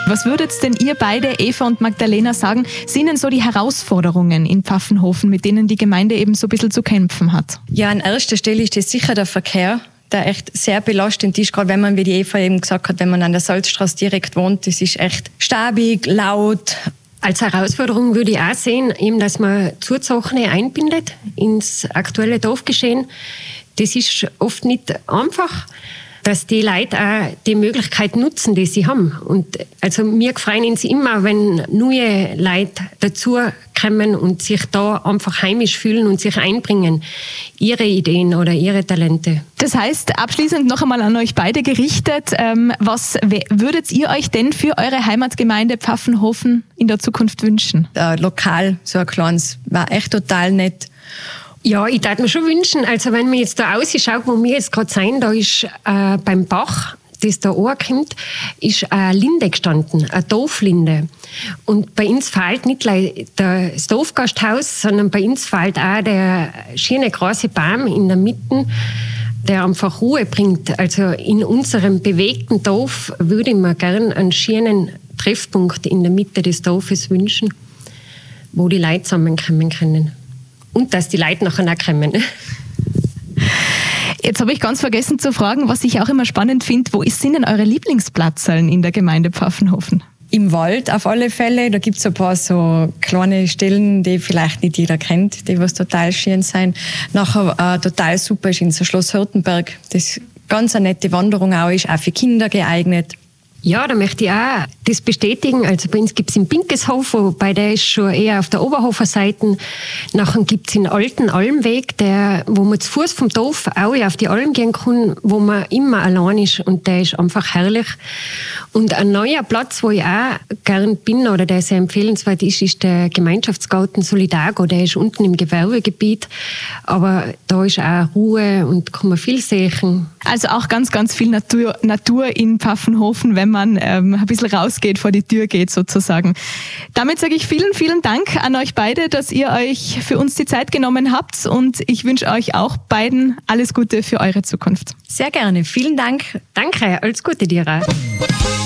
Was würdet denn ihr beide, Eva und Magdalena, sagen, sind denn so die Herausforderungen in Pfaffenhofen, mit denen die Gemeinde eben so ein bisschen zu kämpfen hat? Ja, an erster Stelle ist das sicher der Verkehr, der echt sehr belastend ist, gerade wenn man, wie die Eva eben gesagt hat, wenn man an der Salzstraße direkt wohnt, das ist echt staubig, laut. Als Herausforderung würde ich auch sehen, eben, dass man Zuzochene einbindet ins aktuelle Dorfgeschehen. Das ist oft nicht einfach, dass die Leute auch die Möglichkeit nutzen, die sie haben. Und also mir freuen uns immer, wenn neue Leute dazukommen und sich da einfach heimisch fühlen und sich einbringen, ihre Ideen oder ihre Talente. Das heißt, abschließend noch einmal an euch beide gerichtet, was würdet ihr euch denn für eure Heimatgemeinde Pfaffenhofen in der Zukunft wünschen? Lokal, so ein kleines, war echt total nett. Ja, ich würde mir schon wünschen, also wenn man jetzt da rausschaut, wo wir jetzt gerade sind, da ist beim Bach, das da ankommt, ist eine Linde gestanden, eine Dorflinde. Und bei uns fehlt nicht das Dorfgasthaus, sondern bei uns fehlt auch der schöne große Baum in der Mitte, der einfach Ruhe bringt. Also in unserem bewegten Dorf würde ich mir gerne einen schönen Treffpunkt in der Mitte des Dorfes wünschen, wo die Leute zusammenkommen können. Und dass die Leute nachher auch kommen. Jetzt habe ich ganz vergessen zu fragen, was ich auch immer spannend finde. Wo sind denn eure Lieblingsplatzerln in der Gemeinde Pfaffenhofen? Im Wald auf alle Fälle. Da gibt es ein paar so kleine Stellen, die vielleicht nicht jeder kennt, die was total schön sein. Nachher total super ist in so Schloss Hürtenberg. Das ganz eine nette Wanderung auch für Kinder geeignet. Ja, da möchte ich auch das bestätigen. Also bei uns gibt es in Pinkeshof, wobei der ist schon eher auf der Oberhofer Seite. Nachher gibt es den alten Almweg, wo man zu Fuß vom Dorf auch auf die Alm gehen kann, wo man immer allein ist und der ist einfach herrlich. Und ein neuer Platz, wo ich auch gern bin oder der sehr empfehlenswert ist der Gemeinschaftsgarten Solidago. Der ist unten im Gewerbegebiet, aber da ist auch Ruhe und kann man viel sehen. Also auch ganz, ganz viel Natur in Pfaffenhofen, wenn man ein bisschen rausgeht, vor die Tür geht sozusagen. Damit sage ich vielen, vielen Dank an euch beide, dass ihr euch für uns die Zeit genommen habt und ich wünsche euch auch beiden alles Gute für eure Zukunft. Sehr gerne. Vielen Dank. Danke, alles Gute dir auch.